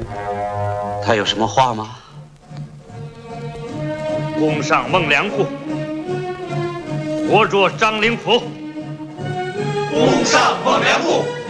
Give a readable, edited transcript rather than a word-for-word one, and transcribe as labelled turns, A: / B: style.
A: 他有什么话吗？
B: 攻上孟良户，活捉张灵甫。
C: 攻上孟良户。